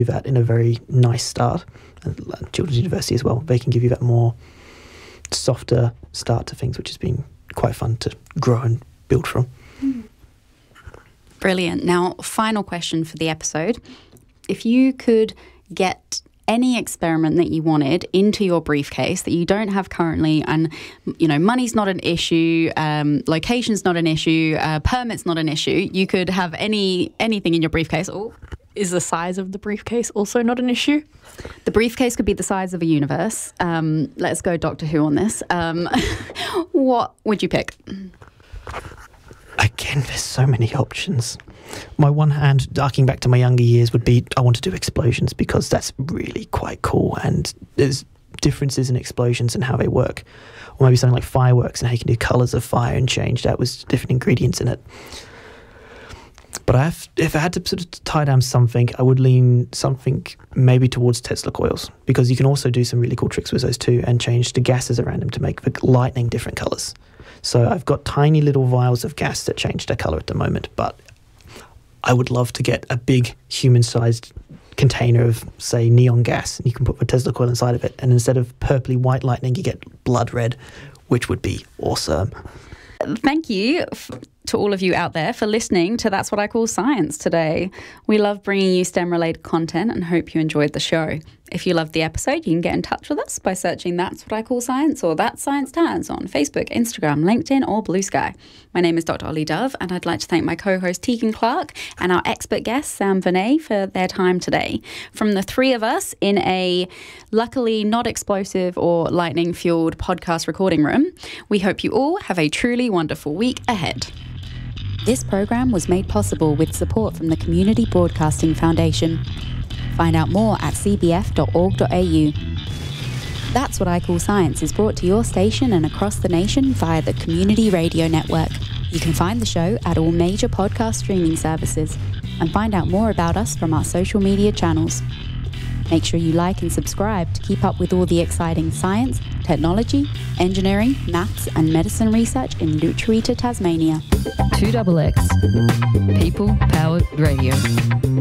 that in a very nice start. And Children's University as well, they can give you that more softer start to things, which has been quite fun to grow and build from. Brilliant. Now, final question for the episode. If you could get any experiment that you wanted into your briefcase that you don't have currently, and, you know, money's not an issue, location's not an issue, permit's not an issue, you could have anything in your briefcase. Oh, is the size of the briefcase also not an issue? The briefcase could be the size of a universe. Let's go Doctor Who on this. What would you pick? Again, there's so many options. My one hand, darking back to my younger years, would be I want to do explosions because that's really quite cool, and there's differences in explosions and how they work. Or maybe something like fireworks and how you can do colours of fire and change that with different ingredients in it. But if I had to sort of tie down something, I would lean something maybe towards Tesla coils, because you can also do some really cool tricks with those too and change the gases around them to make the lightning different colours. So I've got tiny little vials of gas that change their colour at the moment, but I would love to get a big human-sized container of, say, neon gas, and you can put the Tesla coil inside of it, and instead of purpley white lightning, you get blood red, which would be awesome. Thank you to all of you out there for listening to That's What I Call Science today. We love bringing you STEM-related content and hope you enjoyed the show. If you loved the episode, you can get in touch with us by searching That's What I Call Science or That's Science Taz on Facebook, Instagram, LinkedIn or Blue Sky. My name is Dr. Ollie Dove, and I'd like to thank my co-host Tegan Clark and our expert guest Sam Vinay for their time today. From the three of us in a luckily not explosive or lightning-fueled podcast recording room, we hope you all have a truly wonderful week ahead. This program was made possible with support from the Community Broadcasting Foundation. Find out more at cbf.org.au. That's What I Call Science is brought to your station and across the nation via the Community Radio Network. You can find the show at all major podcast streaming services and find out more about us from our social media channels. Make sure you like and subscribe to keep up with all the exciting science, technology, engineering, maths and medicine research in Lutruwita, Tasmania. 2XX. People Powered Radio.